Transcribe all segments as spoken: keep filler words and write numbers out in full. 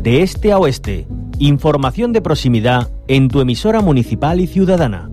de este a oeste. Información de proximidad en tu emisora municipal y ciudadana.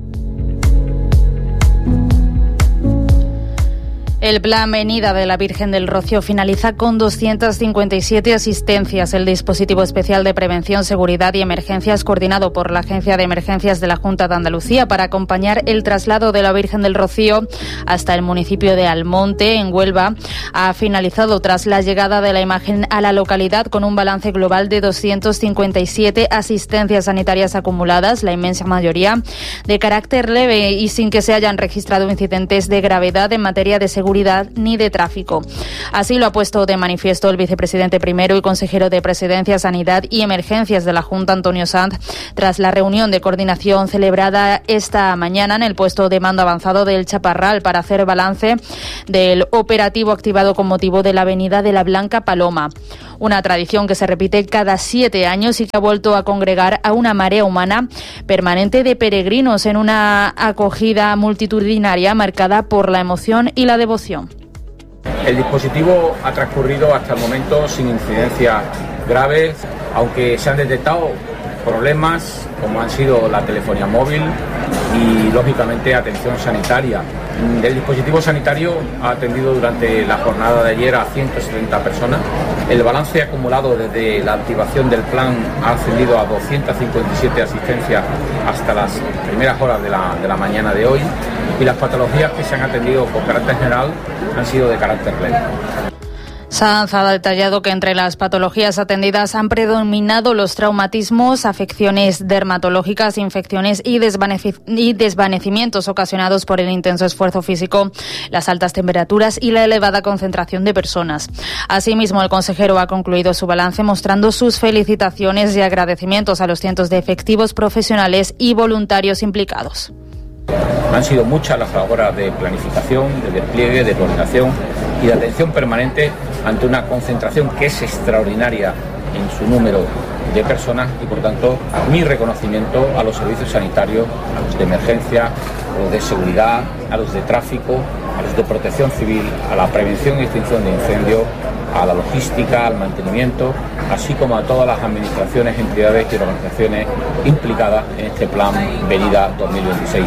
El plan Venida de la Virgen del Rocío finaliza con doscientas cincuenta y siete asistencias. El dispositivo especial de prevención, seguridad y emergencias, coordinado por la Agencia de Emergencias de la Junta de Andalucía para acompañar el traslado de la Virgen del Rocío hasta el municipio de Almonte, en Huelva, ha finalizado tras la llegada de la imagen a la localidad con un balance global de doscientas cincuenta y siete asistencias sanitarias acumuladas, la inmensa mayoría de carácter leve y sin que se hayan registrado incidentes de gravedad en materia de seguridad ni de tráfico. Así lo ha puesto de manifiesto el vicepresidente primero y consejero de Presidencia, Sanidad y Emergencias de la Junta, Antonio Sanz, tras la reunión de coordinación celebrada esta mañana en el puesto de mando avanzado del Chaparral para hacer balance del operativo activado con motivo de la Avenida de la Blanca Paloma. Una tradición que se repite cada siete años y que ha vuelto a congregar a una marea humana permanente de peregrinos en una acogida multitudinaria marcada por la emoción y la devoción. El dispositivo ha transcurrido hasta el momento sin incidencias graves, aunque se han detectado problemas como han sido la telefonía móvil y, lógicamente, atención sanitaria. El dispositivo sanitario ha atendido durante la jornada de ayer a ciento setenta personas. El balance acumulado desde la activación del plan ha ascendido a doscientas cincuenta y siete asistencias hasta las primeras horas de la, de la mañana de hoy, y las patologías que se han atendido con carácter general han sido de carácter leve. Sanz ha detallado que entre las patologías atendidas han predominado los traumatismos, afecciones dermatológicas, infecciones y, desvaneci- y desvanecimientos ocasionados por el intenso esfuerzo físico, las altas temperaturas y la elevada concentración de personas. Asimismo, el consejero ha concluido su balance mostrando sus felicitaciones y agradecimientos a los cientos de efectivos profesionales y voluntarios implicados. Han sido muchas las horas de planificación, de despliegue, de coordinación y de atención permanente ante una concentración que es extraordinaria en su número de personas y, por tanto, mi reconocimiento a los servicios sanitarios, a los de emergencia, a los de seguridad, a los de tráfico, a los de protección civil, a la prevención y extinción de incendios, a la logística, al mantenimiento, así como a todas las administraciones, entidades y organizaciones implicadas en este plan Venida dos mil veintiséis.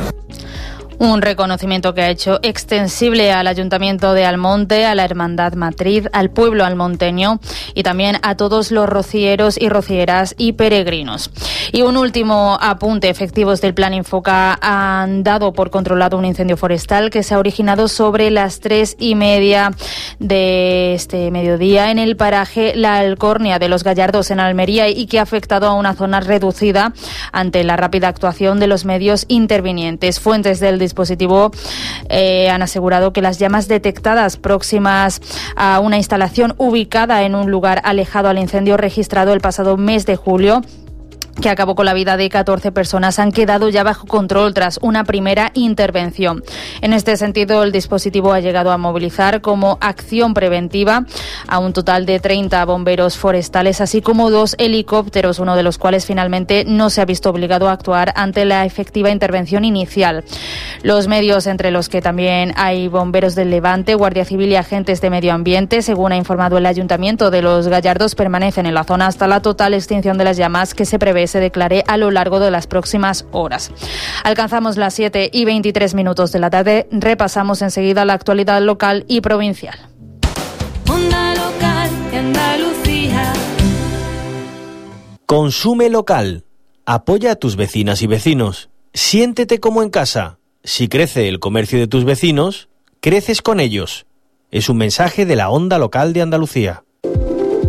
Un reconocimiento que ha hecho extensible al Ayuntamiento de Almonte, a la Hermandad Matriz, al pueblo almonteño y también a todos los rocieros y rocieras y peregrinos. Y un último apunte: efectivos del Plan Infoca han dado por controlado un incendio forestal que se ha originado sobre las tres y media de este mediodía en el paraje La Alcornia de los Gallardos, en Almería, y que ha afectado a una zona reducida ante la rápida actuación de los medios intervinientes. Fuentes del dispositivo eh, han asegurado que las llamas detectadas próximas a una instalación ubicada en un lugar alejado al incendio registrado el pasado mes de julio, que acabó con la vida de catorce personas, han quedado ya bajo control tras una primera intervención. En este sentido, el dispositivo ha llegado a movilizar como acción preventiva a un total de treinta bomberos forestales, así como dos helicópteros, uno de los cuales finalmente no se ha visto obligado a actuar ante la efectiva intervención inicial. Los medios, entre los que también hay bomberos del Levante, Guardia Civil y agentes de medio ambiente, según ha informado el Ayuntamiento de Los Gallardos, permanecen en la zona hasta la total extinción de las llamas que se prevé se declare a lo largo de las próximas horas. Alcanzamos las siete y veintitrés minutos de la tarde. Repasamos enseguida la actualidad local y provincial. Onda Local de Andalucía. Consume local. Apoya a tus vecinas y vecinos. Siéntete como en casa. Si crece el comercio de tus vecinos, creces con ellos. Es un mensaje de la Onda Local de Andalucía.